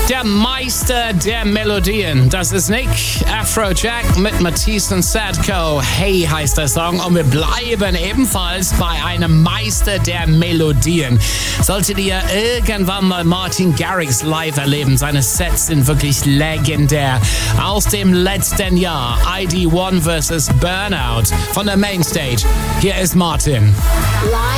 Der Meister der Melodien. Das ist Nick Afrojack mit Matisse und Sadko. Hey heißt der Song und wir bleiben ebenfalls bei einem Meister der Melodien. Solltet ihr irgendwann mal Martin Garrix live erleben, seine Sets sind wirklich legendär. Aus dem letzten Jahr ID1 vs. Burnout von der Mainstage. Hier ist Martin.